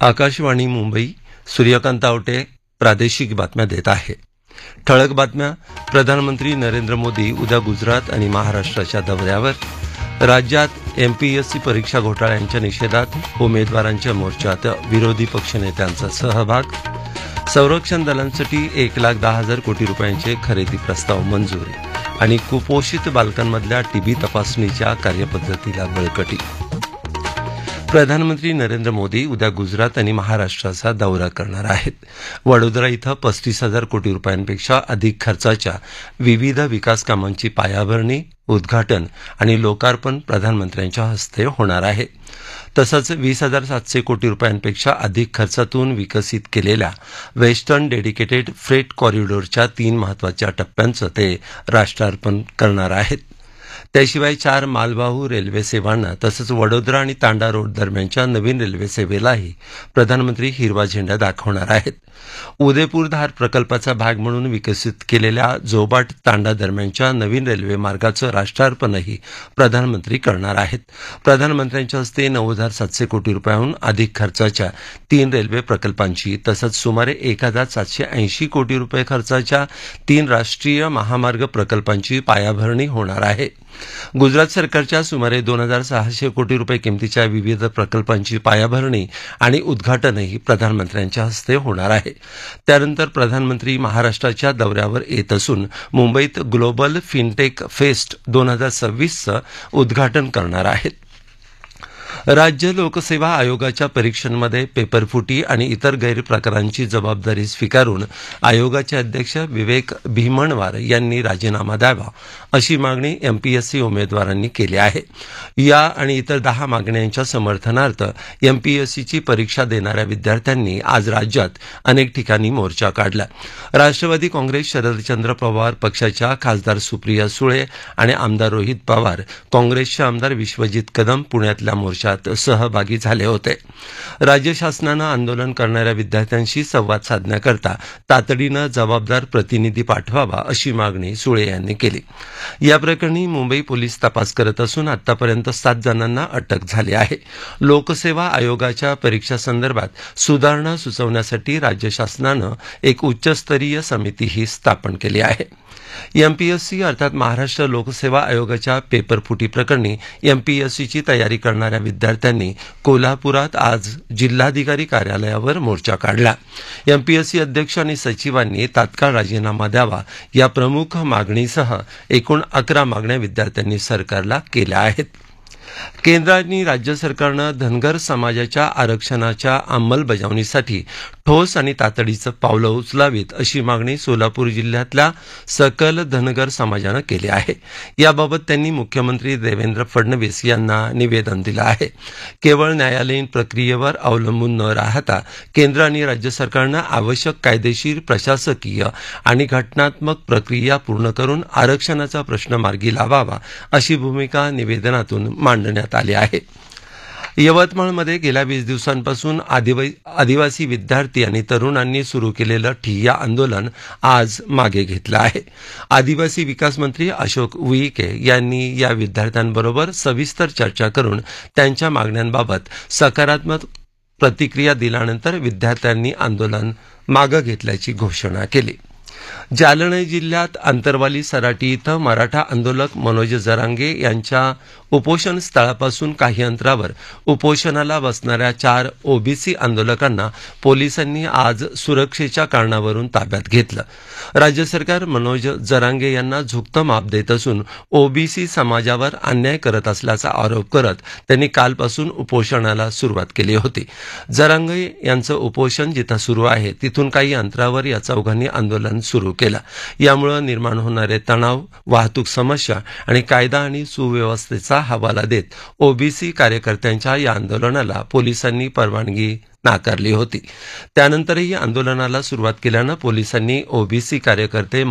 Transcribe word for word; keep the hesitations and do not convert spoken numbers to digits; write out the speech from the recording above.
आकाशवाणी मुंबई. सूर्यकांत आवटे प्रादेशिक बातम्या देत आहे. ठळक बातम्या. प्रधानमंत्री नरेंद्र मोदी उद्या गुजरात आणि महाराष्ट्राच्या दौऱ्यावर. राज्यात एमपीएससी परीक्षा घोटाळ्यांच्या निषेधात उमेदवारांच्या मोर्चात विरोधी पक्षनेत्यांचा सहभाग. संरक्षण दलांसाठी एक लाख दहा हजार कोटी रुपयांचे खरेदी प्रस्ताव मंजूर. आणि कुपोषित बालकांमधल्या टीबी तपासणीच्या कार्यपद्धतीला बळकटी. प्रधानमंत्री नरेंद्र मोदी उद्या गुजरात आणि महाराष्ट्राचा दौरा करणार आहेत. वडोदरा इथं पस्तीस हजार कोटी रुपयांपेक्षा अधिक खर्चाच्या विविध विकास कामांची पायाभरणी, उद्घाटन आणि लोकार्पण प्रधानमंत्र्यांच्या हस्ते होणार आहे. तसंच वीस हजार सातशे कोटी रुपयांपेक्षा अधिक खर्चातून विकसित केलेल्या वेस्टर्न डेडिकेटेड फ्रेट कॉरिडॉरच्या तीन महत्वाच्या टप्प्यांचं ते राष्ट्रार्पण करणार आहेत. त्याशिवाय चार मालवाहू रेल्वे सेवांना तसंच वडोदरा आणि तांडा रोड दरम्यानच्या नवीन रेल्वे सेवेलाही प्रधानमंत्री हिरवा झेंडा दाखवणार आहेत. उदयपूर धार प्रकल्पाचा भाग म्हणून विकसित केलेल्या जोबाट तांडा दरम्यानच्या नवीन रेल्वे मार्गाचं राष्ट्रार्पणही प्रधानमंत्री करणार आहेत. प्रधानमंत्र्यांच्या हस्ते नऊ हजार सातशे कोटी रुपयांहून अधिक खर्चाच्या तीन रेल्वे प्रकल्पांची तसंच सुमारे एक हजार सातशे ऐंशी कोटी रुपये खर्चाच्या तीन राष्ट्रीय महामार्ग प्रकल्पांची पायाभरणी होणार आहे. गुजरात सरकारच्या सुमारे दोन हजार सहाशे कोटी रुपये किमतीच्या विविध प्रकल्पांची पायाभरणी आणि उद्घाटनही प्रधानमंत्र्यांच्या हस्ते होणार आहे. त्यानंतर प्रधानमंत्री महाराष्ट्राच्या दौऱ्यावर येत असून मुंबईत ग्लोबल फिनटेक फेस्ट दोन हजार सव्वीसचं उद्घाटन करणार आहेत. राज्य लोकसेवा आयोगाच्या परीक्षांमध्ये पेपरफुटी आणि इतर गैरप्रकारांची जबाबदारी स्वीकारून आयोगाचे अध्यक्ष विवेक भीमणवार यांनी राजीनामा द्यावा अशी मागणी एमपीएससी उमेदवारांनी केली आहे. या आणि इतर दहा मागण्यांच्या समर्थनार्थ एमपीएससीची परीक्षा देणाऱ्या विद्यार्थ्यांनी आज राज्यात अनेक ठिकाणी मोर्चा काढला. राष्ट्रवादी काँग्रेस शरदचंद्र पवार पक्षाच्या खासदार सुप्रिया सुळे आणि आमदार रोहित पवार, काँग्रेसचे आमदार विश्वजित कदम पुण्यातल्या मोर्चात सहभागी झाले होते. राज्य शासनानं आंदोलन करणाऱ्या विद्यार्थ्यांशी संवाद साधण्याकरता तातडीनं जबाबदार प्रतिनिधी पाठवावा अशी मागणी सुळे यांनी केली. या प्रकरणी मुंबई पोलीस तपास करत असून आतापर्यंत सात जणांना अटक झाली आहे. लोकसेवा आयोगाच्या परीक्षासंदर्भात सुधारणा सुचवण्यासाठी राज्य शासनानं एक उच्चस्तरीय समितीही स्थापन केली आहे. एमपीएससी अर्थात महाराष्ट्र लोकसेवा आयोगाच्या पेपरफुटी प्रकरणी एमपीएससीची तयारी करणाऱ्या विद्यार्थ्यांनी कोल्हापुरात आज जिल्हाधिकारी कार्यालयावर मोर्चा काढला. एमपीएससी अध्यक्ष आणि सचिवांनी तात्काळ राजीनामा द्यावा या प्रमुख मागणीसह एकूण अकरा मागण्या विद्यार्थ्यांनी सरकारला केल्या आहेत. केंद्र आणि राज्य सरकारनं धनगर समाजाच्या आरक्षणाच्या अंमलबजावणीसाठी ठोस आणि तातडीचं पावलं उचलावीत अशी मागणी सोलापूर जिल्ह्यातल्या सकल धनगर समाजानं केली आहे. याबाबत त्यांनी मुख्यमंत्री देवेंद्र फडणवीस यांना निवेदन दिलं आहे. केवळ न्यायालयीन प्रक्रियेवर अवलंबून न राहता केंद्र आणि राज्य सरकारनं आवश्यक कायदेशीर, प्रशासकीय आणि घटनात्मक प्रक्रिया पूर्ण करून आरक्षणाचा प्रश्न मार्गी लावावा अशी भूमिका निवेदनातून मांडण्यात आली आहे. यवतमाळमध्ये गेल्या वीस दिवसांपासून आदिवासी विद्यार्थी आणि तरुणांनी सुरू केलेलं ठिय्या आंदोलन आज मागे घेतलं आहे. आदिवासी विकास मंत्री अशोक उईके यांनी या विद्यार्थ्यांबरोबर सविस्तर चर्चा करून त्यांच्या मागण्यांबाबत सकारात्मक प्रतिक्रिया दिल्यानंतर विद्यार्थ्यांनी आंदोलन मागे घेतल्याची घोषणा केली. जालना जिल्ह्यात आंतरवाली सराटी इथं मराठा आंदोलक मनोज जरांगे यांच्या उपोषण स्थळापासून काही अंतरावर उपोषणाला बसणाऱ्या चार ओबीसी आंदोलकांना पोलिसांनी आज सुरक्षेच्या कारणावरून ताब्यात घेतलं. राज्य सरकार मनोज जरांगे यांना झुकतं माप देत असून ओबीसी समाजावर अन्याय करत असल्याचा आरोप करत त्यांनी कालपासून उपोषणाला सुरुवात केली होती. जरांगे यांचं उपोषण जिथं सुरू आहे तिथून काही अंतरावर या चौघांनी आंदोलन सुरू केलं. यामुळे निर्माण होणारे तणाव, वाहतूक समस्या आणि कायदा आणि सुव्यवस्थेचा हवाला देत ओबीसी कार्यकर्त्यांच्या या आंदोलनाला पोलिसांनी परवानगी नाकारली होती. त्यानंतरही आंदोलनाला सुरुवात केल्यानं पोलिसांनी ओबीसी कार्यकर्ते